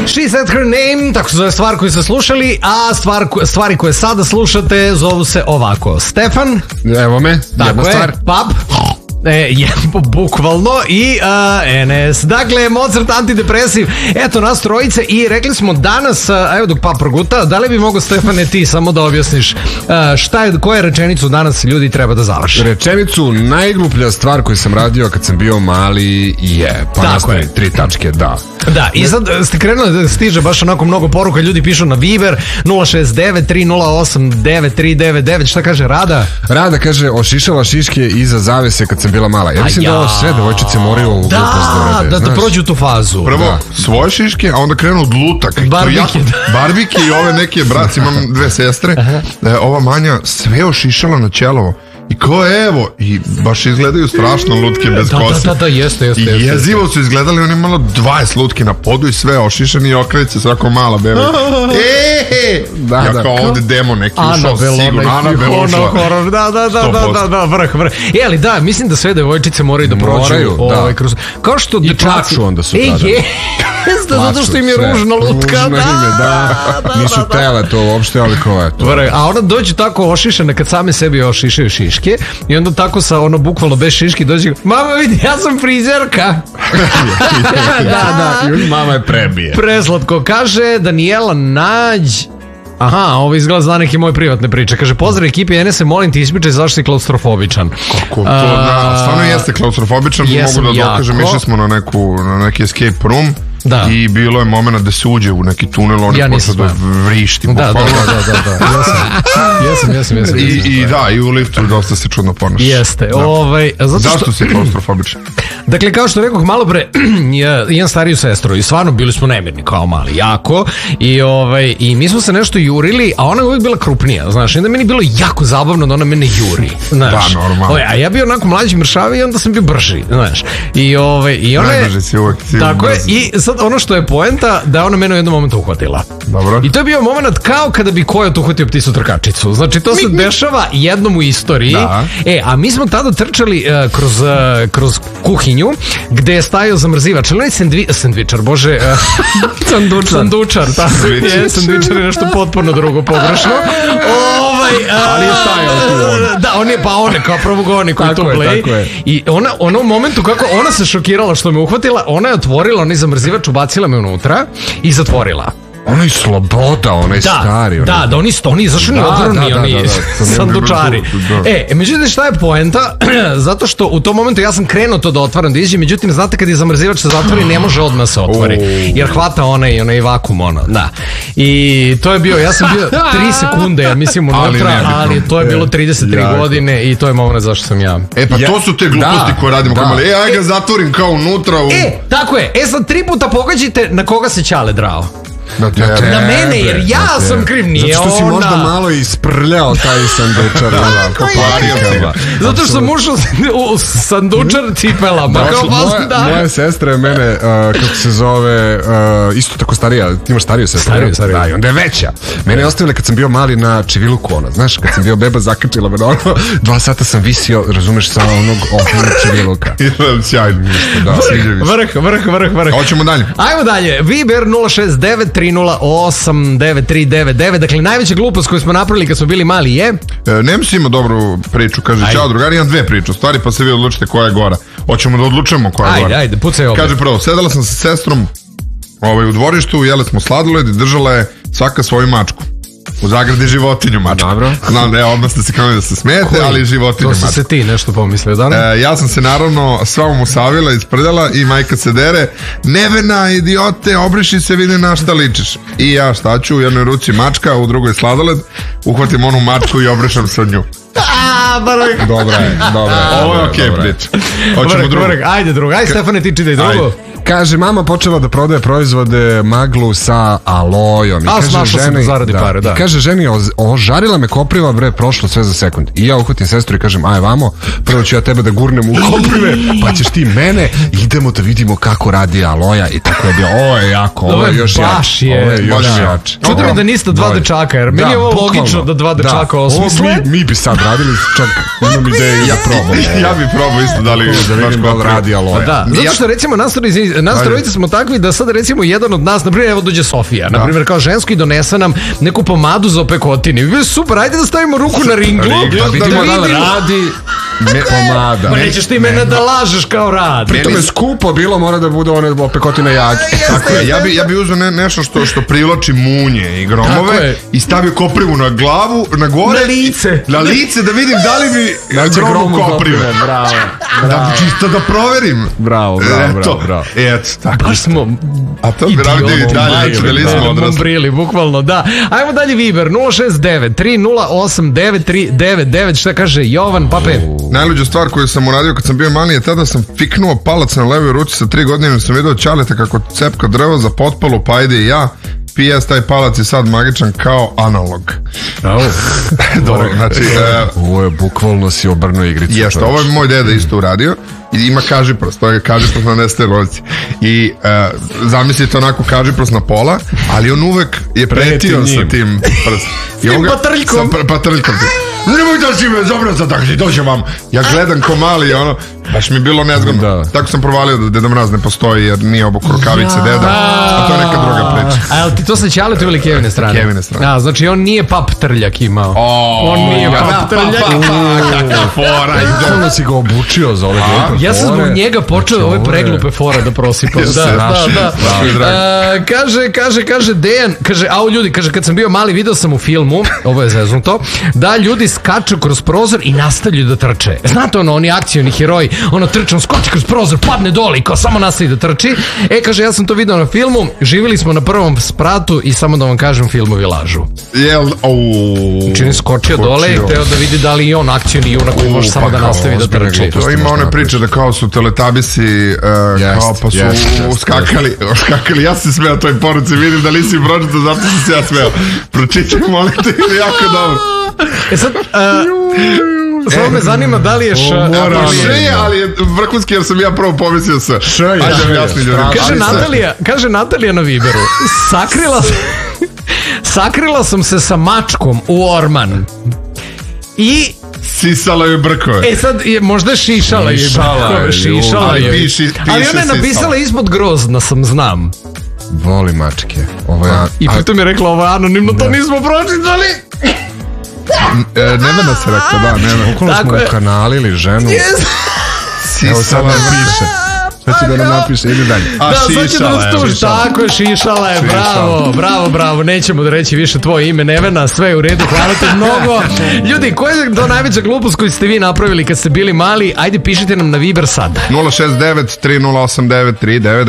She Said Her Name, tako se zove stvar koju ste slušali, a stvari koje sada slušate zovu se ovako. Stefan. Evo me, jedna stvar. Pub. Bukvalno i NS. Dakle, Mozart antidepresiv. Eto nas trojice i rekli smo danas, evo dok pa proguta, da li bi mogo Stefane ti samo da objasniš koju rečenicu danas ljudi treba da završi? Rečenicu najgluplja stvar koju sam radio kad sam bio mali je, pa nastavi 3 tačke, da. Da, i sad ste krenuli da stiže baš onako mnogo poruka, ljudi pišu na Viber 069-308-9399, šta kaže Rada? Rada kaže, ošišala šiške iza zavese kad sam bila mala. Ja mislim da ovo sve devojčice moraju ovu glupost da urade. Da prođu tu fazu. Prvo svoje šiške, a onda krenu od lutak. Barbike i ove neke braci, imam 2 sestre. Ova manja sve ošišala na ćelovo. I ko evo, i baš izgledaju strašno lutke bez kose. Da, jeste. I jezivo su izgledali, on je malo 20 lutke na podu i sve ošišani i okreće se svako mala bebe. Ja kao ovde demo neki ušao sigurno. Anabel ušla. Da, vrh. Ali da, mislim da sve devojčice moraju da prođu kroz... Kao što i plaču onda su tada. Zato što im je ružna lutka. Nisu tele to uopšte, ali ko je to. A ona dođe tako ošišana kad same sebi ošišaju šiške i onda tako sa ono bukvalno bez šiški dođe, mama vidi, ja sam frizerka. Da, i mama je prebije. Preslatko. Kaže Danijela Nađ, ovo izgleda za neke moje privatne priče. Kaže, pozdrav ekipi NS, molim ti ispričaj zašto si klaustrofobičan. Kako to? Stvarno jeste klaustrofobičan. Mogu da dokažem, išli smo na neki escape room. Da. I bilo je moment da se uđe u neki tunel, on je počeo da vrišti. Da. Jesam. I u liftu dosta se čudno ponaša. Jeste. Zašto si klaustrofobičan? Dakle, kao što rekoh malo pre, imam stariju sestru i stvarno bili smo nemirni kao mali, jako. I mi smo se nešto jurili, a ona je uvijek bila krupnija, znaš. I onda meni bilo jako zabavno da ona mene juri, znaš. Da, normalno. A ja bio onako mlađi, mršavi i onda sam bio brži, znaš. I ona je... Najbrži si uvijek. Tako je, i sad ono što je poenta, da je ona mene u jednom momentu uhvatila. Dobro. I to je bio moment kao kada bi Kojot uhvatio pticu trkačicu. Znači, to se dešava jednom u istoriji. Da. A mi smo tada trčali kroz kuhinju, gde je stajao zamrzivač. Ali sandvičar, bože... Sandučar, tako je. Sandvičar je nešto potpuno drugo, pogrešno. Ali je stajao. Da, on je kao provugovani koji to play. I ona u momentu kako ona se šokirala što me uhvatila, ona je otvorila onaj zamrzivač, ubacila me unutra i zatvorila. Ona je sloboda, ona je stari. Da, oni izašli odvrni, oni sandučari. Međutim, šta je poenta? Zato što u tom momentu ja sam krenuo to da otvaram da iđe, međutim, znate kad je zamrzivač se zatvori, ne može odmah se otvori. Jer hvata onaj vakum, da. I to je bio, ja sam bio 3 sekunde, ja mislim, unutra, ali to je bilo 33 godine i to je moment zašto sam ja. Pa to su te gluposti koje radimo. Aj ga zatvorim kao unutra. Tako je. Sad 3 puta pogađajte na koga se Ćale drao. Na mene, jer ja sam kriv, nije ona. Zato što si možda malo isprljao taj sandučar. Zato što sam ušao u sandučar cipelama. Moja sestra je mene, kako se zove, isto tako starija. Ti imaš stariju sestru? Stariju. Da, i onda je veća. Mene je ostavila kad sam bio mali na Čiviluku, ona. Znaš, kad sam bio beba, zakačila me na ono. 2 sata sam visio, razumeš, sa onog okrenog Čiviluka. Sjajno. Vrh. Hoćemo dalje. Ajmo dalje. Viber 069-308-9399. Dakle, najveća glupost koju smo napravili kad smo bili mali je... Nems ima dobru priču, kaže, čao drugari, imam 2 priče, u stvari pa se vi odlučite koja je gora. Hoćemo da odlučemo koja je gora. Ajde, pucaj ovdje. Kaže prvo, sedala sam sa sestrom u dvorištu, jele smo sladoled i držala je svaka svoju mačku. U zagradi životinju mačku. Dobro. Znam da odmah ste se krenuli da se smijete, ali životinju mačku. To se ti nešto pomislio, da ne? Ja sam se naravno sva mu savila, isprdala i majka se dere. Nevena, idiote, obriši se, vidi na šta ličiš. I ja šta ću, u jednoj ruci mačka, u drugoj sladoled, uhvatim onu mačku i obrišam se od nju. Dobra je. Ovo je okej priča. Hoćemo drugo. Ajde drugo, ajde Stefane, ti čitaj drugo. Kaže, mama počela da prodaje proizvode maglu sa alojom. Snašao sam da zaradi pare, da. I kaže ženi, ožarila me kopriva, bre, prošlo sve za sekund. I ja uhvatim sestru i kažem, aj vamo, prvo ću ja tebe da gurnem u koprive, pa ćeš ti mene, idemo da vidimo kako radi aloja. I tako je bio, ovo je jako, ovo je još jače. Čudo mi da niste 2 dečaka, jer meni je ovo logično da 2 dečaka osmisle. Mi bi sad radili, čak imam ideju da probamo. Ja bi probao isto da li radi aloja. Zato što recimo nastali nas trojice smo takvi da sad recimo jedan od nas, na primjer, evo dođe Sofija, na primjer kao žensko i donese nam neku pomadu za opekotine. Bi super, ajde da stavimo ruku na ringlu, da vidimo da li radi pomada. Nećeš ti mene da lažeš kao rad. Pritom je skupo bilo, mora da bude one opekotine jake. Tako je, ja bi uzeo nešto što privlači munje i gromove i stavio koprivu na glavu, na gore. Na lice da vidim da li bi gromu koprive. Bravo. Čisto da proverim. Bravo. Eto, tako. Baš smo a to bi radili dalje, bili smo odrasli. Bukvalno, da. Ajmo dalje Viber, 069-308-939, šta kaže Jovan Pape? Najluđa stvar koju sam uradio kad sam bio mali je tada sam fiknuo palac na levoj ruci sa 3 godine i sam vidio Ćaleta kako cepka drvo za potpalu, pa ajde i ja. PS, taj palac je sad magičan kao analog. Dobro, znači... Ovo je bukvalno si obrnuo igricu. Jeste, ovo je moj deda isto uradio i ima kažiprost, to je kažiprost na 10 lozi. I zamislite onako kažiprost na pola, ali on uvek je pretio sa tim prstom. Patrljkom. Sa patrljkom. Nemoj da si me zobraza, dakle, dođe vam. Ja gledam ko mali, ono, baš mi bilo nezgodno. Tako sam provalio da Deda Mraz ne postoji jer nije obok rukavice deda, a to je neka druga priča. A jel ti to sa Ćaletu ili Kevine strane? Kevine strane. A, znači on nije pap trljak imao. On nije pap trljak. Kakav fora. Ono si ga obučio za ove glupe fore. Ja sam zbog njega počeo ove preglupe fore da prosipam. Da. Kaže Dejan, kaže, au ljudi, kaže, kad sam bio mali video sam u filmu, ovo je zeznuto, da ljudi skaču kroz prozor i nastavljaju da trče. Znate ono, oni akcioni heroji, ono trče, on skoči kroz prozor, padne dole i kao samo nastavi da trči. Kaže, ja sam to video na filmu, živjeli smo na prvom spratu i samo da vam kažem, filmovi lažu. Čini skočio dole i hteo da vidi da li i on akcioni junak koji može samo da nastavi da trči. To ima one priče da kao su teletabisi, kao pa su skakali. Ja sam se smeo toj poruci, vidim da nisi pročitao, zato sam se ja smeo. Pročitaj, molim te, jako dobro. Sad, samo me zanima da li je Š, ali je vrhunski jer sam ja prvo pomislio sa Š. Kaže Natalija na Viberu, sakrila sam se sa mačkom u orman i sisala je brkove. Sad možda je šišala je brkove. Ali ona je napisala ispod grozna sam, znam. Voli mačke. I pritom je rekla ovo je anonimno, to nismo pročitali. Nevena se rekla, da, Nevena. Ukoliko smo ukanalili ženu. Evo sad nam piše. Sad će da nam napiše, ide dalje. Tako je, šišala je, bravo. Nećemo da reći više tvoje ime, Nevena, sve je u redu, hvala te mnogo. Ljudi, koja je to najveća glupost koju ste vi napravili kad ste bili mali? Ajde, pišite nam na Viber sad. 069 3089 39